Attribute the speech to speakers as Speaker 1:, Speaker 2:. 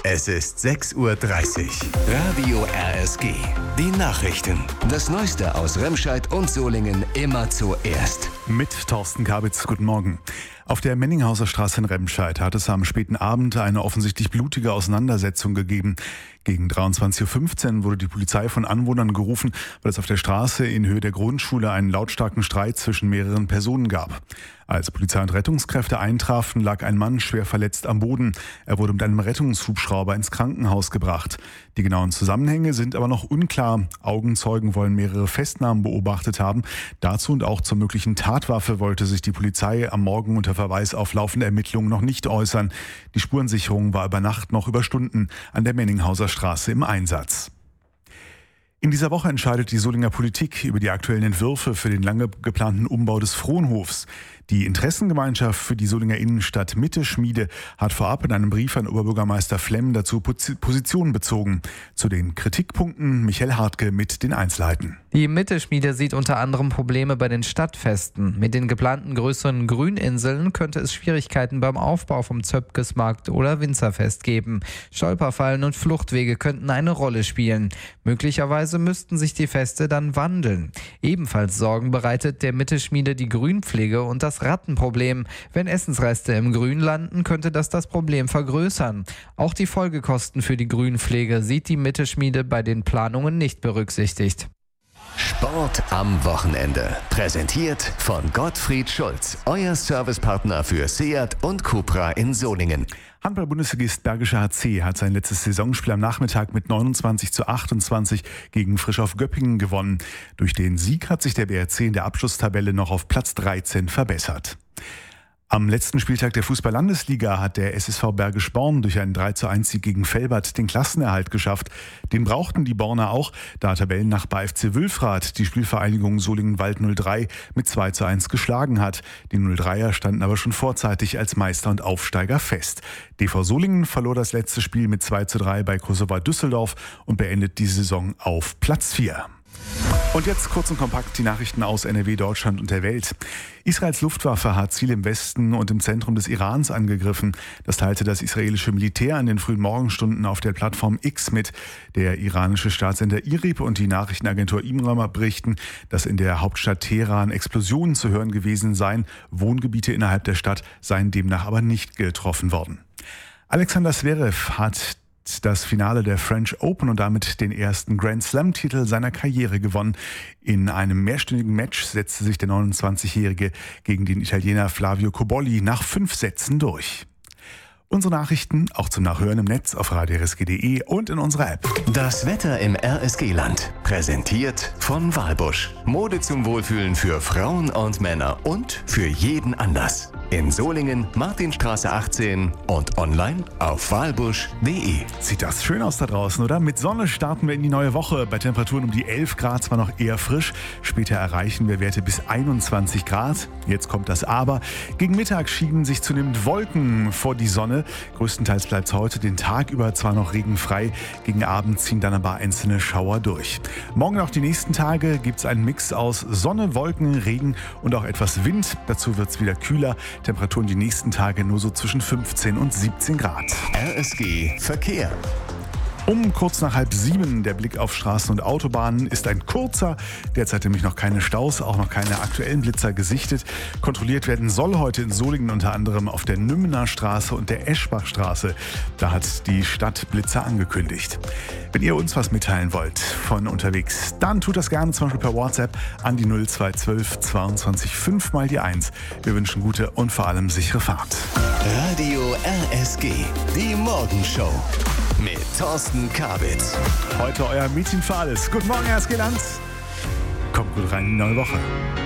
Speaker 1: Es ist 6:30 Uhr. Radio RSG. Die Nachrichten. Das Neueste aus Remscheid und Solingen immer zuerst.
Speaker 2: Mit Thorsten Kabitz, guten Morgen. Auf der Menninghauser Straße in Remscheid hat es am späten Abend eine offensichtlich blutige Auseinandersetzung gegeben. Gegen 23:15 Uhr wurde die Polizei von Anwohnern gerufen, weil es auf der Straße in Höhe der Grundschule einen lautstarken Streit zwischen mehreren Personen gab. Als Polizei und Rettungskräfte eintrafen, lag ein Mann schwer verletzt am Boden. Er wurde mit einem Rettungshubschrauber ins Krankenhaus gebracht. Die genauen Zusammenhänge sind aber noch unklar. Augenzeugen wollen mehrere Festnahmen beobachtet haben. Dazu und auch zur möglichen Tatwaffe wollte sich die Polizei am Morgen unter Verweis auf laufende Ermittlungen noch nicht äußern. Die Spurensicherung war über Nacht noch über Stunden an der Menninghauser Straße im Einsatz. In dieser Woche entscheidet die Solinger Politik über die aktuellen Entwürfe für den lange geplanten Umbau des Frohnhofs. Die Interessengemeinschaft für die Solinger Innenstadt Mitte Schmiede hat vorab in einem Brief an Oberbürgermeister Flemm dazu Position bezogen. Zu den Kritikpunkten Michael Hartke mit den Einzelheiten.
Speaker 3: Die Mitte Schmiede sieht unter anderem Probleme bei den Stadtfesten. Mit den geplanten größeren Grüninseln könnte es Schwierigkeiten beim Aufbau vom Zöpkesmarkt oder Winzerfest geben. Stolperfallen und Fluchtwege könnten eine Rolle spielen. Möglicherweise müssten sich die Feste dann wandeln. Ebenfalls Sorgen bereitet der Mitte Schmiede die Grünpflege und das Rattenproblem. Wenn Essensreste im Grün landen, könnte das Problem vergrößern. Auch die Folgekosten für die Grünpflege sieht die Mitte Schmiede bei den Planungen nicht berücksichtigt.
Speaker 1: Sport am Wochenende. Präsentiert von Gottfried Schulz, euer Servicepartner für Seat und Cupra in Solingen.
Speaker 2: Handball-Bundesligist Bergischer HC hat sein letztes Saisonspiel am Nachmittag mit 29:28 gegen Frischhoff Göppingen gewonnen. Durch den Sieg hat sich der BRC in der Abschlusstabelle noch auf Platz 13 verbessert. Am letzten Spieltag der Fußball-Landesliga hat der SSV Bergisch Born durch einen 3:1 Sieg gegen Velbert den Klassenerhalt geschafft. Den brauchten die Borner auch, da Tabellennachbar FC Wülfrath die Spielvereinigung Solingen-Wald 03 mit 2:1 geschlagen hat. Die 03er standen aber schon vorzeitig als Meister und Aufsteiger fest. DV Solingen verlor das letzte Spiel mit 2:3 bei Kosovo Düsseldorf und beendet die Saison auf Platz 4. Und jetzt kurz und kompakt die Nachrichten aus NRW, Deutschland und der Welt. Israels Luftwaffe hat Ziele im Westen und im Zentrum des Irans angegriffen. Das teilte das israelische Militär in den frühen Morgenstunden auf der Plattform X mit. Der iranische Staatssender IRIB und die Nachrichtenagentur IMRA berichten, dass in der Hauptstadt Teheran Explosionen zu hören gewesen seien. Wohngebiete innerhalb der Stadt seien demnach aber nicht getroffen worden. Alexander Zverev hat das Finale der French Open und damit den ersten Grand Slam-Titel seiner Karriere gewonnen. In einem mehrstündigen Match setzte sich der 29-Jährige gegen den Italiener Flavio Cobolli nach 5 Sätzen durch. Unsere Nachrichten auch zum Nachhören im Netz auf radiorsg.de und in unserer App.
Speaker 1: Das Wetter im RSG-Land. Präsentiert von Walbusch. Mode zum Wohlfühlen für Frauen und Männer und für jeden Anlass. In Solingen, Martinstraße 18 und online auf walbusch.de.
Speaker 2: Sieht das schön aus da draußen, oder? Mit Sonne starten wir in die neue Woche. Bei Temperaturen um die 11 Grad, zwar noch eher frisch. Später erreichen wir Werte bis 21 Grad. Jetzt kommt das Aber. Gegen Mittag schieben sich zunehmend Wolken vor die Sonne. Größtenteils bleibt es heute den Tag über zwar noch regenfrei. Gegen Abend ziehen dann aber einzelne Schauer durch. Morgen auch die nächsten Tage gibt es einen Mix aus Sonne, Wolken, Regen und auch etwas Wind. Dazu wird es wieder kühler. Temperaturen die nächsten Tage nur so zwischen 15 und 17 Grad.
Speaker 1: RSG Verkehr.
Speaker 2: Um kurz nach 6:30 der Blick auf Straßen und Autobahnen ist ein kurzer, derzeit nämlich noch keine Staus, auch noch keine aktuellen Blitzer gesichtet. Kontrolliert werden soll heute in Solingen unter anderem auf der Nümmener Straße und der Eschbachstraße. Da hat die Stadt Blitzer angekündigt. Wenn ihr uns was mitteilen wollt von unterwegs, dann tut das gerne zum Beispiel per WhatsApp an die 0212 22 5 mal die 1. Wir wünschen gute und vor allem sichere Fahrt.
Speaker 1: Radio RSG, die Morgenshow mit Thorsten Kabitz.
Speaker 2: Heute euer Mädchen für alles. Guten Morgen, RSG-Land. Kommt gut rein in die neue Woche.